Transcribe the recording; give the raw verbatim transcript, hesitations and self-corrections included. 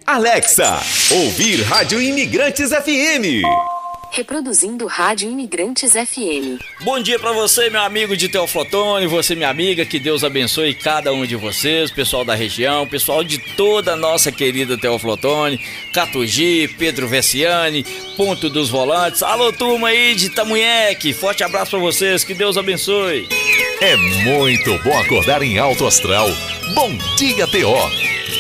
Alexa, ouvir Rádio Imigrantes F M. Reproduzindo Rádio Imigrantes F M. Bom dia pra você, meu amigo de Teoflotone, você, minha amiga, que Deus abençoe cada um de vocês, pessoal da região, pessoal de toda a nossa querida Teoflotone, Catugi, Pedro Vessiani, Ponto dos Volantes. Alô, turma aí de Itamunheque, forte abraço pra vocês, que Deus abençoe. É muito bom acordar em alto astral. Bom dia, T O.